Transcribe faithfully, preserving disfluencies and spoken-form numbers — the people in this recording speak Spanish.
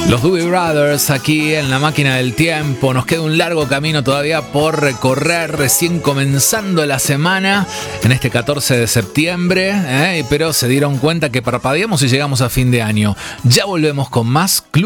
Los Doobie Brothers aquí en la máquina del tiempo. Nos queda un largo camino todavía por recorrer, recién comenzando la semana en este catorce de septiembre, ¿eh? Pero se dieron cuenta que parpadeamos y llegamos a fin de año. Ya volvemos con más Club